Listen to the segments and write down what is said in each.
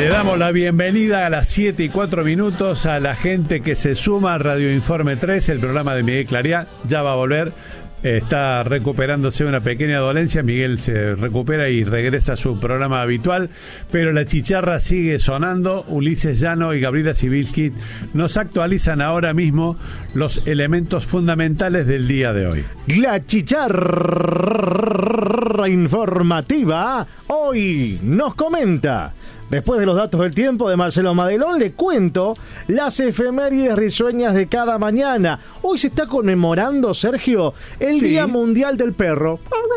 Le damos la bienvenida a las 7:04 a la gente que se suma a Radio Informe 3, el programa de Miguel Clariá. Ya va a volver, está recuperándose una pequeña dolencia. Miguel se recupera y regresa a su programa habitual, pero la chicharra sigue sonando. Ulises Llano y Gabriela Sibilski nos actualizan ahora mismo los elementos fundamentales del día de hoy. La chicharra informativa hoy nos comenta: después de los datos del tiempo de Marcelo Madelón, le cuento las efemérides risueñas de cada mañana. Hoy se está conmemorando, Sergio, el Día Mundial del Perro.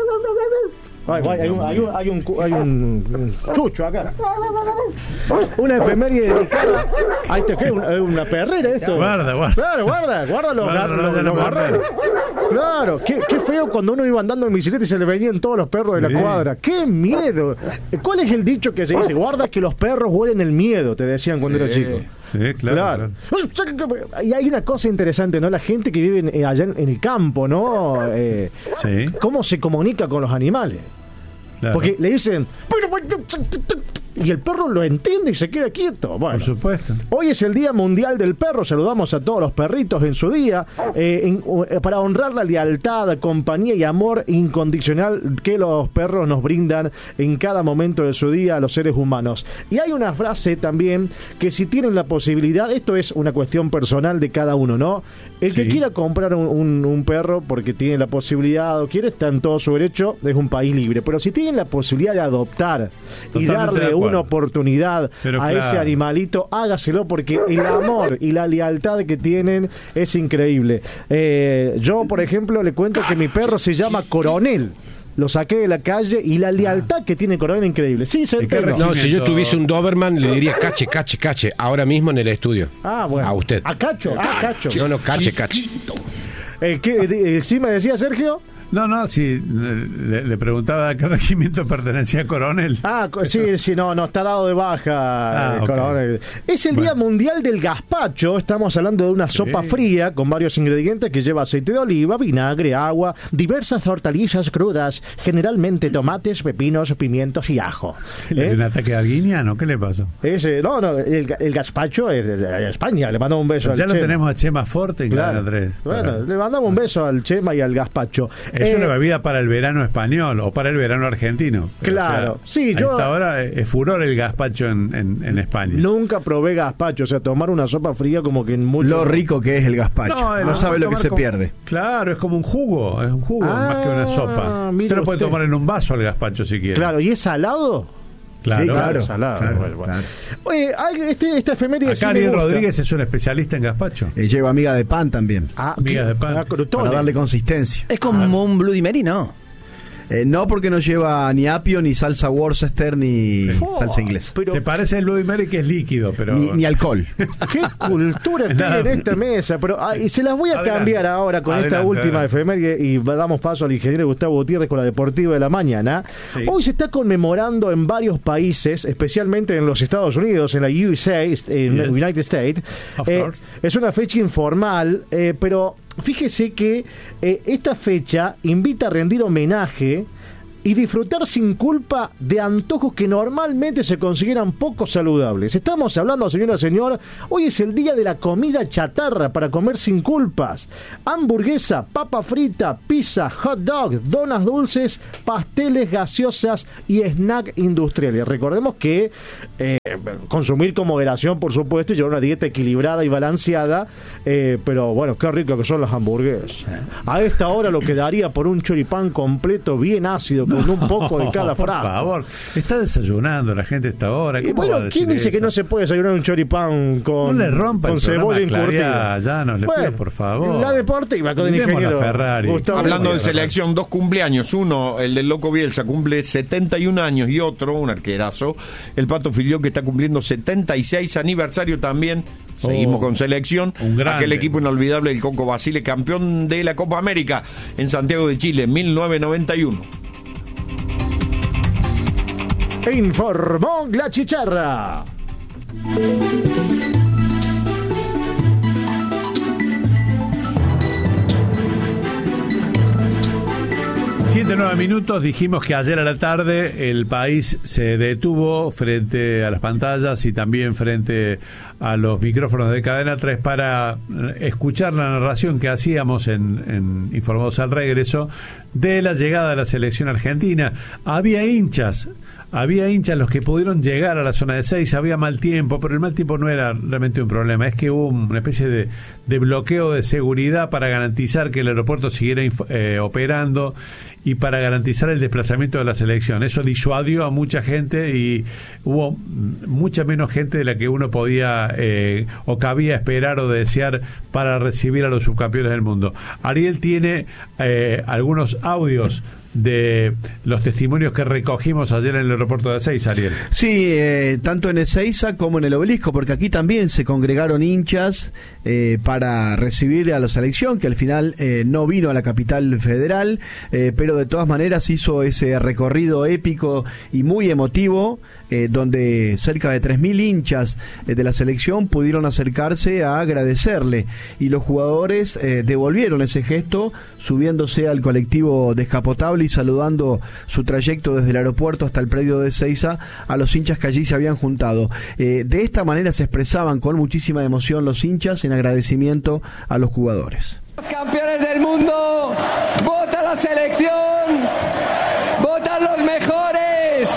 Hay un chucho acá. Una efeméride dedicada. Ahí te queda una perrera esto. Guarda. Claro, guarda los garreros. Claro, qué feo cuando uno iba andando en bicicleta y se le venían todos los perros de la cuadra. ¡Qué miedo! ¿Cuál es el dicho que se dice? Guarda que los perros huelen el miedo, te decían cuando era chico. Sí, claro. Y hay una cosa interesante, ¿no? La gente que vive allá en el campo, ¿no? ¿Cómo se comunica con los animales? Claro. Porque le dicen... Y el perro lo entiende y se queda quieto. Bueno, por supuesto. Hoy es el Día Mundial del Perro. Saludamos a todos los perritos en su día, para honrar la lealtad, compañía y amor incondicional que los perros nos brindan en cada momento de su día a los seres humanos. Y hay una frase también que, si tienen la posibilidad, esto es una cuestión personal de cada uno, ¿no? El que quiera comprar un perro porque tiene la posibilidad o quiere, está en todo su derecho, es un país libre. Pero si tienen la posibilidad de adoptar y darle una oportunidad a ese animalito, hágaselo, porque el amor y la lealtad que tienen es increíble. Yo, por ejemplo, le cuento que mi perro se llama Coronel. Lo saqué de la calle y la lealtad que tiene Coronel es increíble. Sí, no, si yo tuviese un Doberman le diría cache, ahora mismo en el estudio. Ah, bueno. A usted. A Cacho. No, cache. ¿Sí me decía, Sergio? No, sí, le preguntaba a qué regimiento pertenecía Coronel. Sí, no, está dado de baja, Coronel. Es el Día Mundial del Gazpacho. Estamos hablando de una sopa fría con varios ingredientes que lleva aceite de oliva, vinagre, agua, diversas hortalizas crudas, generalmente tomates, pepinos, pimientos y ajo. ¿Un ataque alguiniano? ¿Qué le pasó? El gazpacho es de España. Le mandamos un beso al Chema. Ya lo tenemos a Chema Forte y claro. Andrés. Bueno, le mandamos un beso al Chema y al gazpacho. Es una bebida para el verano español o para el verano argentino. Claro, sí, yo... Hasta ahora es furor el gazpacho en España. Nunca probé gazpacho, o sea, tomar una sopa fría como que en mucho... Lo rico que es el gazpacho. No sabe lo que se pierde. Claro, es como un jugo, más que una sopa. Usted lo puede tomar en un vaso el gazpacho si quiere. Claro, ¿y es salado? Claro. Salado. Bueno. Oye, esta efeméride... Acá Ariel Rodríguez es un especialista en gazpacho. Lleva miga de pan también. Miga de pan. Para darle consistencia. Es como un Bloody Mary, ¿no? No, porque no lleva ni apio, ni salsa Worcester, ni salsa inglesa. Se parece al Bloody Mary, que es líquido, pero... Ni alcohol. ¡Qué cultura tiene en esta mesa! Pero y se las voy a cambiar ahora con esta última efeméride, y damos paso al ingeniero Gustavo Gutiérrez con la Deportiva de la Mañana. Sí. Hoy se está conmemorando en varios países, especialmente en los Estados Unidos, en la United States. Es una fecha informal, pero... Fíjese que esta fecha invita a rendir homenaje y disfrutar sin culpa de antojos que normalmente se consideran poco saludables. Estamos hablando, señora, señor, hoy es el día de la comida chatarra para comer sin culpas. Hamburguesa, papa frita, pizza, hot dog, donas dulces, pasteles, gaseosas y snack industriales. Recordemos que consumir con moderación, por supuesto, y llevar una dieta equilibrada y balanceada, pero bueno, qué rico que son las hamburguesas. A esta hora lo que daría por un choripán completo, bien ácido, con un poco de cada frasco. Por favor, está desayunando la gente a esta hora. Bueno, ¿quién dice que no se puede desayunar un choripán con, no le rompa con cebolla encurtida? Ya no le pido, por favor. La deportiva con el ingeniero Ferrari. Hablando de selección, 2 cumpleaños. Uno, el del Loco Bielsa, cumple 71 años, y otro, un arquerazo, el Pato Filió, que está cumpliendo 76 aniversario también. Seguimos con selección. Aquel equipo inolvidable del Coco Basile, campeón de la Copa América en Santiago de Chile en 1991. Informó la chicharra. 7:09 minutos. Dijimos que ayer a la tarde el país se detuvo frente a las pantallas y también frente a los micrófonos de Cadena 3 para escuchar la narración que hacíamos en Informados al Regreso de la llegada de la selección argentina. Había hinchas los que pudieron llegar a la zona de 6, había mal tiempo, pero el mal tiempo no era realmente un problema, es que hubo una especie de bloqueo de seguridad para garantizar que el aeropuerto siguiera operando y para garantizar el desplazamiento de la selección. Eso disuadió a mucha gente y hubo mucha menos gente de la que uno podía o cabía esperar o desear para recibir a los subcampeones del mundo. Ariel tiene algunos audios de los testimonios que recogimos ayer en el aeropuerto de Ezeiza, Ariel. Sí, tanto en Ezeiza como en el Obelisco, porque aquí también se congregaron hinchas para recibir a la selección, que al final no vino a la capital federal, pero de todas maneras hizo ese recorrido épico y muy emotivo, donde cerca de 3.000 hinchas de la selección pudieron acercarse a agradecerle, y los jugadores devolvieron ese gesto subiéndose al colectivo descapotable y saludando su trayecto desde el aeropuerto hasta el predio de Ezeiza a los hinchas que allí se habían juntado. De esta manera se expresaban con muchísima emoción los hinchas en agradecimiento a los jugadores. Los campeones del mundo, vota la selección, votan los mejores.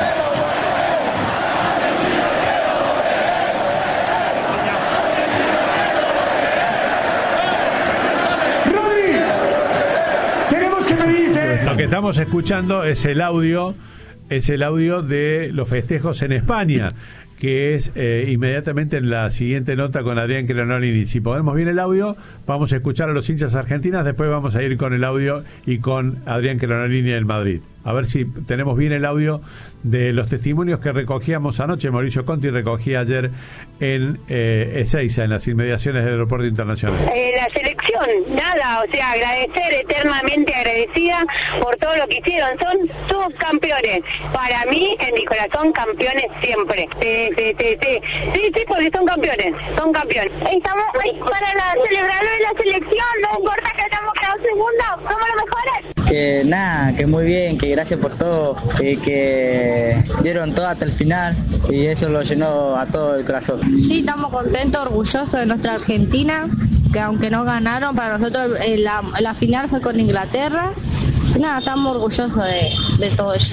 Lo que estamos escuchando es el audio de los festejos en España, que es inmediatamente en la siguiente nota con Adrián Crenolini. Si podemos bien el audio, vamos a escuchar a los hinchas argentinas, después vamos a ir con el audio y con Adrián Crenolini en Madrid. A ver si tenemos bien el audio de los testimonios que recogíamos anoche. Mauricio Conti recogía ayer en Ezeiza, en las inmediaciones del aeropuerto internacional. La selección, nada, o sea, agradecer, eternamente agradecida por todo lo que hicieron. Son subcampeones. Para mí, en mi corazón, campeones siempre. Sí, porque son campeones. Estamos ahí para celebrar la selección, no importa que hayamos quedado segundos, somos los mejores. Que nada, que muy bien, que gracias por todo, que dieron todo hasta el final y eso lo llenó a todo el corazón. Sí, estamos contentos, orgullosos de nuestra Argentina, que aunque no ganaron, para nosotros la final fue con Inglaterra. Nada, estamos orgullosos de todo ello.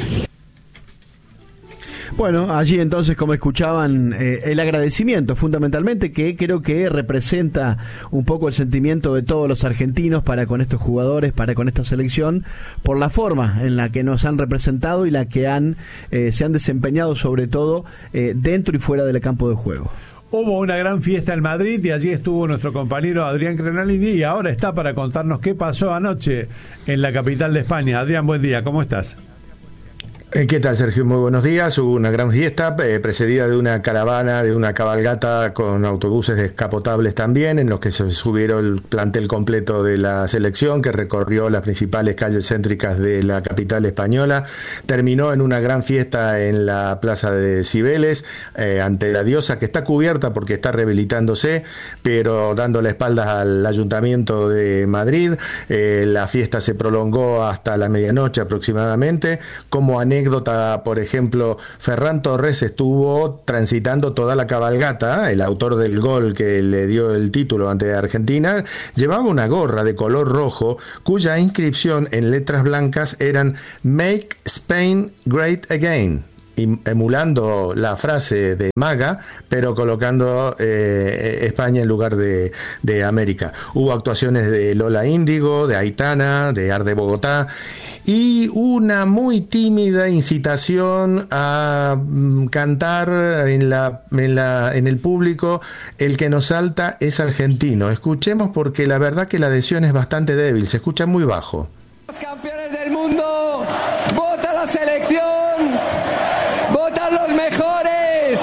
Bueno, allí entonces, como escuchaban, el agradecimiento fundamentalmente, que creo que representa un poco el sentimiento de todos los argentinos para con estos jugadores, para con esta selección, por la forma en la que nos han representado y la que se han desempeñado, sobre todo dentro y fuera del campo de juego. Hubo una gran fiesta en Madrid y allí estuvo nuestro compañero Adrián Crenolini y ahora está para contarnos qué pasó anoche en la capital de España. Adrián, buen día, ¿cómo estás? ¿Qué tal, Sergio? Muy buenos días. Hubo una gran fiesta precedida de una caravana, de una cabalgata con autobuses descapotables también, en los que se subieron el plantel completo de la selección, que recorrió las principales calles céntricas de la capital española. Terminó en una gran fiesta en la plaza de Cibeles, ante la diosa, que está cubierta porque está rehabilitándose, pero dando la espalda al Ayuntamiento de Madrid. La fiesta se prolongó hasta la medianoche aproximadamente. Como anécdota, por ejemplo, Ferran Torres estuvo transitando toda la cabalgata, el autor del gol que le dio el título ante Argentina. Llevaba una gorra de color rojo cuya inscripción en letras blancas eran "Make Spain Great Again", emulando la frase de MAGA, pero colocando España en lugar de América. Hubo actuaciones de Lola Índigo, de Aitana, de Arde Bogotá, y una muy tímida incitación a cantar en el público "El que nos salta es argentino". Escuchemos, porque la verdad que la adhesión es bastante débil, se escucha muy bajo. Los campeones del mundo, vota la selección, votan los mejores.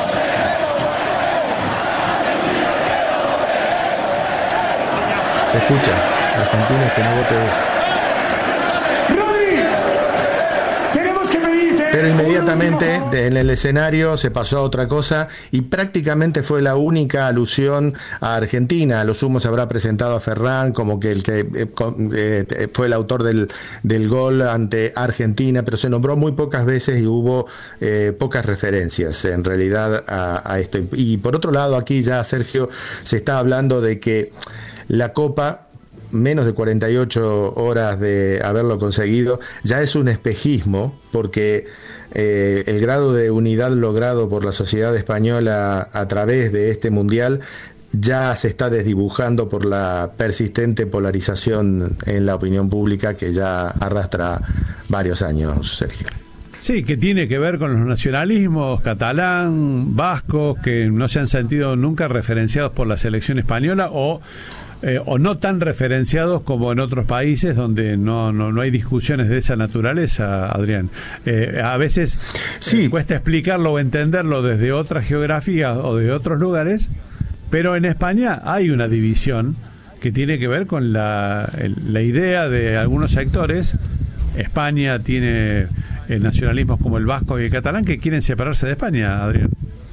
Se escucha, argentinos, que no vote eso. Rodri, tenemos que pedirte Pero inmediatamente en el escenario se pasó a otra cosa y prácticamente fue la única alusión a Argentina. A lo sumo se habrá presentado a Ferran como que el que fue el autor del gol ante Argentina, pero se nombró muy pocas veces y hubo pocas referencias en realidad a esto. Y por otro lado, aquí ya, Sergio, se está hablando de que la Copa, menos de 48 horas de haberlo conseguido, ya es un espejismo, porque el grado de unidad logrado por la sociedad española a través de este mundial ya se está desdibujando por la persistente polarización en la opinión pública que ya arrastra varios años, Sergio. Sí, que tiene que ver con los nacionalismos catalán, vascos, que no se han sentido nunca referenciados por la selección española o no tan referenciados como en otros países donde no hay discusiones de esa naturaleza, Adrián. A veces sí cuesta explicarlo o entenderlo desde otras geografías o de otros lugares, pero en España hay una división que tiene que ver con la idea de algunos sectores. España tiene nacionalismos como el vasco y el catalán que quieren separarse de España, Adrián.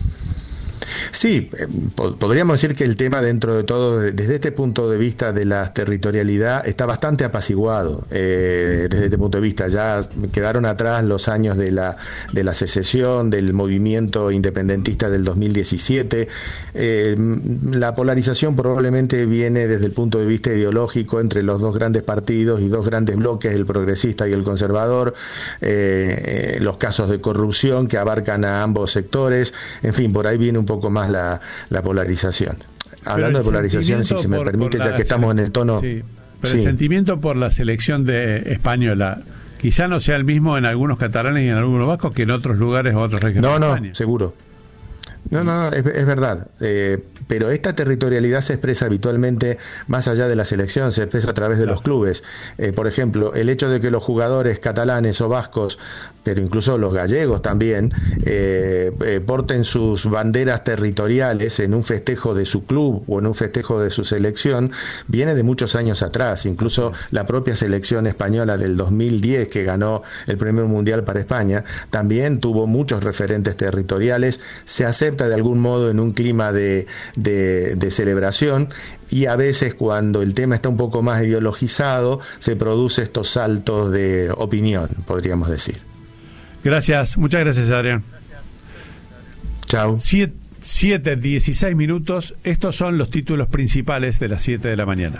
Sí, podríamos decir que el tema, dentro de todo, desde este punto de vista de la territorialidad, está bastante apaciguado. Desde este punto de vista ya quedaron atrás los años de la secesión, del movimiento independentista del 2017. La polarización probablemente viene desde el punto de vista ideológico entre los dos grandes partidos y dos grandes bloques, el progresista y el conservador, los casos de corrupción que abarcan a ambos sectores. En fin, por ahí viene un poco más la polarización. Hablando de polarización, si se me permite, ya que estamos en el tono... Sí, pero el sentimiento por la selección española quizá no sea el mismo en algunos catalanes y en algunos vascos que en otros lugares o otras regiones de España. Seguro. No, es verdad. Pero esta territorialidad se expresa habitualmente más allá de la selección, se expresa a través de los clubes. Por ejemplo, el hecho de que los jugadores catalanes o vascos, pero incluso los gallegos también, porten sus banderas territoriales en un festejo de su club o en un festejo de su selección, viene de muchos años atrás. Incluso la propia selección española del 2010, que ganó el primer mundial para España, también tuvo muchos referentes territoriales. Se acepta de algún modo en un clima de celebración, y a veces, cuando el tema está un poco más ideologizado, se produce estos saltos de opinión, podríamos decir. Gracias, muchas gracias, Adrián. Chao. 7:16 minutos. Estos son los títulos principales de las 7 de la mañana.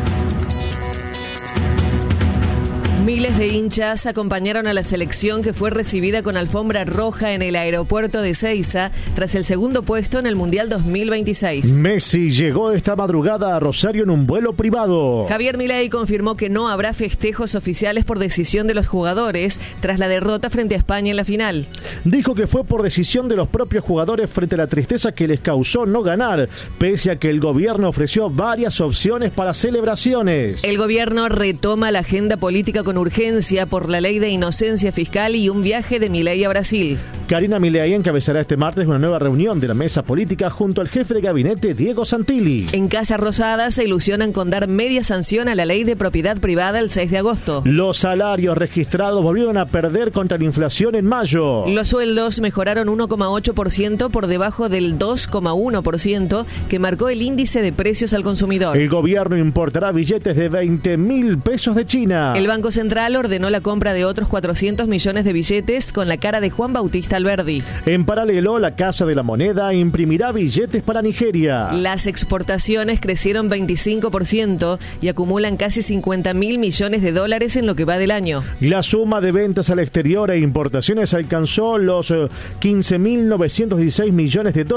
Miles de hinchas acompañaron a la selección, que fue recibida con alfombra roja en el aeropuerto de Ezeiza tras el segundo puesto en el Mundial 2026. Messi llegó esta madrugada a Rosario en un vuelo privado. Javier Milei confirmó que no habrá festejos oficiales por decisión de los jugadores tras la derrota frente a España en la final. Dijo que fue por decisión de los propios jugadores frente a la tristeza que les causó no ganar, pese a que el gobierno ofreció varias opciones para celebraciones. El gobierno retoma la agenda política con urgencia por la ley de inocencia fiscal y un viaje de Milei a Brasil. Karina Milei encabezará este martes una nueva reunión de la mesa política junto al jefe de gabinete Diego Santilli. En Casa Rosada se ilusionan con dar media sanción a la ley de propiedad privada el 6 de agosto. Los salarios registrados volvieron a perder contra la inflación en mayo. Los sueldos mejoraron 1,8% por debajo del 2,1% que marcó el índice de precios al consumidor. El gobierno importará billetes de 20.000 pesos de China. El Banco Central ordenó la compra de otros 400 millones de billetes con la cara de Juan Bautista Alberdi. En paralelo, la Casa de la Moneda imprimirá billetes para Nigeria. Las exportaciones crecieron 25% y acumulan casi 50.000 millones de dólares en lo que va del año. La suma de ventas al exterior e importaciones alcanzó los 15.916 millones de dólares.